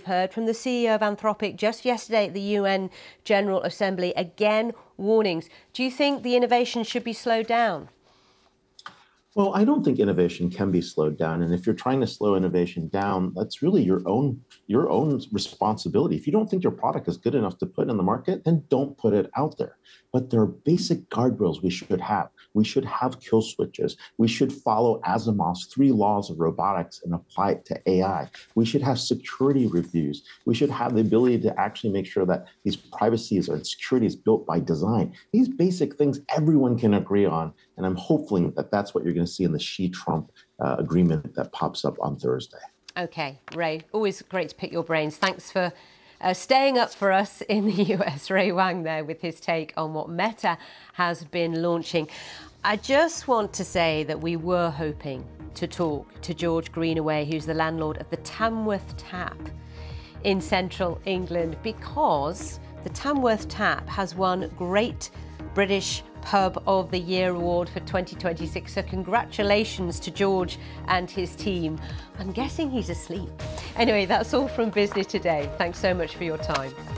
heard from the CEO of Anthropic just yesterday at the UN General Assembly. Again, warnings. Do you think the innovation should be slowed down? Well, I don't think innovation can be slowed down. And if you're trying to slow innovation down, that's really your own responsibility. If you don't think your product is good enough to put in the market, then don't put it out there. But there are basic guardrails we should have. We should have kill switches. We should follow Asimov's 3 laws of robotics and apply it to AI. We should have security reviews. We should have the ability to actually make sure that these privacies and security is built by design. These basic things everyone can agree on. And I'm hoping that that's what you're going to see in the Xi-Trump agreement that pops up on Thursday. Okay, Ray, always great to pick your brains. Thanks for staying up for us in the US. Ray Wang there with his take on what Meta has been launching. I just want to say that we were hoping to talk to George Greenaway, who's the landlord of the Tamworth Tap in central England, because the Tamworth Tap has won Great British Pub of the Year award for 2026. So congratulations to George and his team. I'm guessing he's asleep. Anyway, that's all from Business Today. Thanks so much for your time.